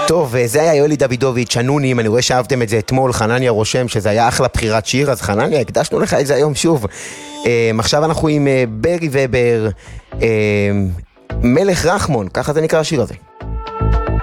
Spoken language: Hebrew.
טוב, זה היה יואלי דוידוביץ', הנונים, אני רואה שאהבתם את זה אתמול, חנניה רושם שזה היה אחלה בחירת שיר, אז חנניה, הקדשנו לך את זה היום שוב. עכשיו אנחנו עם ברי ובר, מלך רחמון, ככה זה נקרא השיר הזה.